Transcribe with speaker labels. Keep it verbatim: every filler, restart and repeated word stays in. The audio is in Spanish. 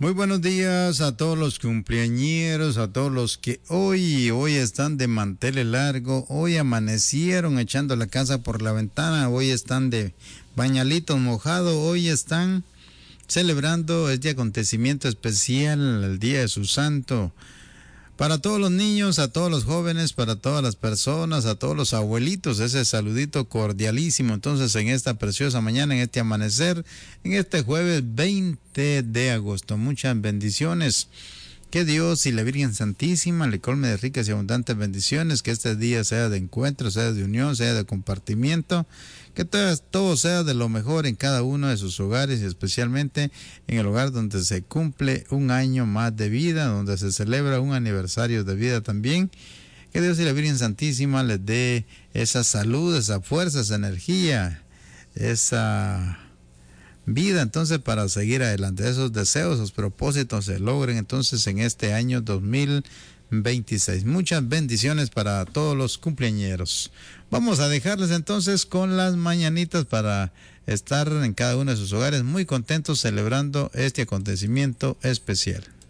Speaker 1: Muy buenos días a todos los cumpleañeros, a todos los que hoy, hoy están de manteles largo, hoy amanecieron echando la casa por la ventana, hoy están de bañalitos mojados, hoy están celebrando este acontecimiento especial, el día de su santo. Para todos los niños, a todos los jóvenes, para todas las personas, a todos los abuelitos, ese saludito cordialísimo. Entonces, en esta preciosa mañana, en este amanecer, en este jueves veinte de agosto, muchas bendiciones. Que Dios y la Virgen Santísima le colme de ricas y abundantes bendiciones, que este día sea de encuentro, sea de unión, sea de compartimiento, que todo, todo sea de lo mejor en cada uno de sus hogares y especialmente en el hogar donde se cumple un año más de vida, donde se celebra un aniversario de vida también. Que Dios y la Virgen Santísima les dé esa salud, esa fuerza, esa energía, esa vida entonces para seguir adelante. Esos deseos, esos propósitos se logren entonces en este año dos mil veintiséis. Muchas bendiciones para todos los cumpleañeros. Vamos a dejarles entonces con las mañanitas para estar en cada uno de sus hogares muy contentos celebrando este acontecimiento especial.